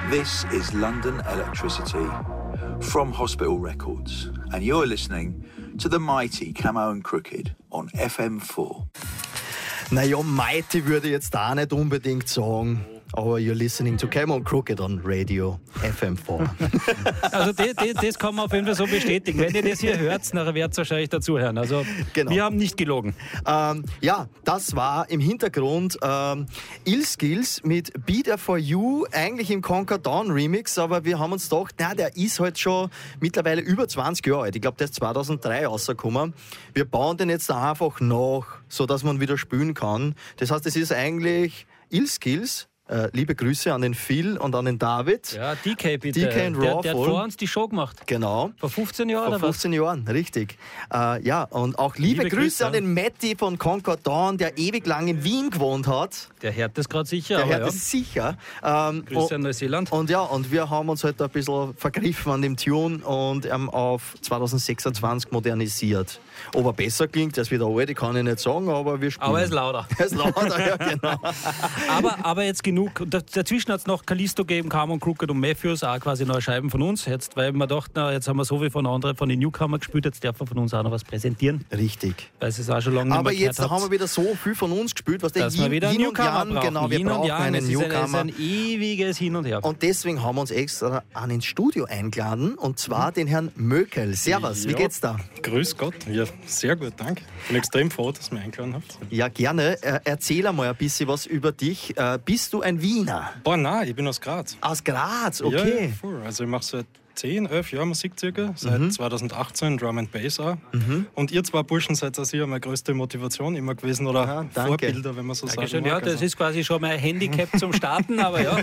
This is London Electricity from Hospital Records, and you're listening to the mighty Camo and Crooked on FM4. Naja, mighty würde ich jetzt da nicht unbedingt sagen, aber you're listening to Camo and Crooked on Radio FM4. Also das kann man auf jeden Fall so bestätigen. Wenn ihr das hier hört, nachher werdet ihr wahrscheinlich dazuhören. Also genau. Wir haben nicht gelogen. Ja, das war im Hintergrund Ill Skills mit Be There For You, eigentlich im Conquer Dawn Remix, aber wir haben uns gedacht, der ist halt schon mittlerweile über 20 Jahre alt. Ich glaube, der ist 2003 rausgekommen. Wir bauen den jetzt einfach nach, sodass man wieder spielen kann. Das heißt, es ist eigentlich Ill Skills. Liebe Grüße an den Phil und an den David. Ja, DK bitte. DK und Raw. Der hat vor uns die Show gemacht. Genau. Vor 15 Jahren oder was? Vor 15 Jahren, richtig. Ja, und auch liebe Grüße an den Matti von Concord Dawn, der ewig lang in Wien gewohnt hat. Der hört das gerade sicher. Der hört das sicher. Grüße an Neuseeland. Und ja, und wir haben uns halt ein bisschen vergriffen an dem Tune und auf 2026 modernisiert. Ob er besser klingt als wieder alt, ich kann ich nicht sagen, aber wir spielen. Aber er ist lauter. Er ist lauter, ja, genau. aber jetzt genug. Dazwischen hat es noch Callisto gegeben, Camo and Crooked und Matthews, auch quasi neue Scheiben von uns. Jetzt, weil wir dachten, jetzt haben wir so viel von den Newcomer gespielt, jetzt darf man von uns auch noch was präsentieren. Richtig. Weil es ist auch schon lange nicht aber mehr jetzt haben wir wieder so viel von uns gespielt, was der wir wieder einen Newcomer brauchen. Genau, wir brauchen einen Newcomer. Es ist ein ewiges Hin und Her. Und deswegen haben wir uns extra an ins Studio eingeladen, und zwar den Herrn Mökel. Servus, wie geht's da? Grüß Gott, ja, sehr gut, danke. Ich bin extrem froh, dass ihr mich eingeladen habt. Ja, gerne. Erzähl einmal ein bisschen was über dich. Bist du ein Wiener? Boah, nein, ich bin aus Graz. Aus Graz, okay. Ja, voll. Also ich mache seit 10, 11 Jahren Musik circa, seit 2018 Drum and Bass auch. Und ihr zwei Burschen seid also meine größte Motivation immer gewesen oder Vorbilder, wenn man so sagen mag. Ja, das ist quasi schon mein Handicap zum Starten, aber ja.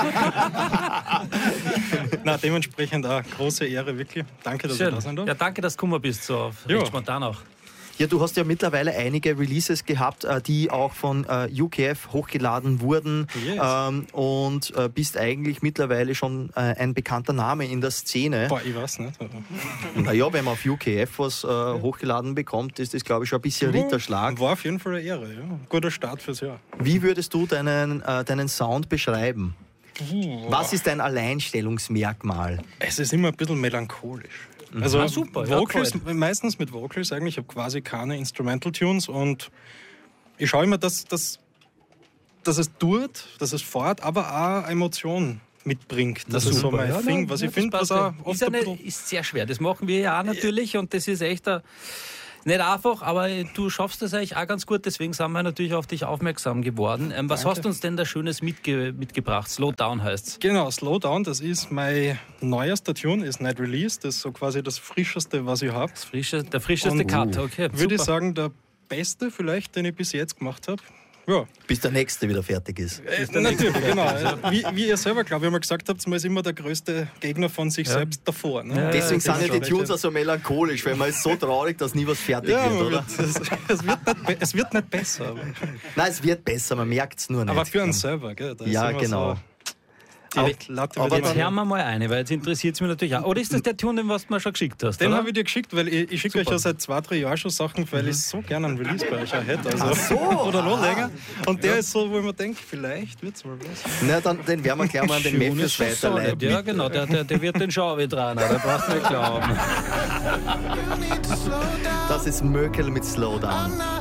Na, dementsprechend auch große Ehre, wirklich. Danke, dass ihr da seid. Ja, danke, dass du gekommen bist, so recht spontan auch. Ja, du hast ja mittlerweile einige Releases gehabt, die auch von UKF hochgeladen wurden. Yes. Und bist eigentlich mittlerweile schon ein bekannter Name in der Szene. Boah, ich weiß nicht. Naja, wenn man auf UKF was hochgeladen bekommt, ist das, glaube ich, schon ein bisschen Ritterschlag. War auf jeden Fall eine Ehre, ja. Guter Start fürs Jahr. Wie würdest du deinen Sound beschreiben? Was ist dein Alleinstellungsmerkmal? Es ist immer ein bisschen melancholisch. Also super, Vocals, meistens mit Vocals eigentlich. Ich habe quasi keine Instrumental-Tunes und ich schaue immer, dass es tut, dass es fort, aber auch Emotionen mitbringt. Das ist so mein Ding, was ich finde, was auch oft ist sehr schwer. Das machen wir ja auch natürlich und das ist echt nicht einfach, aber du schaffst das eigentlich auch ganz gut, deswegen sind wir natürlich auf dich aufmerksam geworden. Was hast du uns denn da Schönes mitgebracht? Slow Down heißt's. Genau, Slow Down, das ist mein neuester Tune, ist nicht released, das ist so quasi das Frischeste, was ich habe. Der frischeste Cut, okay. Würde ich sagen, der beste vielleicht, den ich bis jetzt gemacht habe. Ja. Bis der nächste wieder fertig ist. Natürlich, genau. Wie ihr selber, glaube ich, immer gesagt habt, man ist immer der größte Gegner von sich selbst davor. Ne? Ja, deswegen sind ja die Tunes auch so melancholisch, weil man ist so traurig, dass nie was fertig wird, oder? Es wird nicht besser. Nein, es wird besser, man merkt es nur nicht. Aber für uns selber, gell? Ja, genau. So aber jetzt hören wir mal eine, weil jetzt interessiert es mich natürlich auch. Oder ist das der Tune, den du mir schon geschickt hast? Den habe ich dir geschickt, weil ich schicke euch ja seit 2-3 Jahren schon Sachen, weil ich so gerne einen Release bei euch auch hätte. Also, oder noch länger. Und der ist so, wo ich mir denke, vielleicht wird es mal was. Na, dann den werden wir gleich mal an den Memphis weiterleiten. Ja, genau, der wird den Schau wieder dran, der braucht nicht glauben. Das ist Mökel mit Slowdown.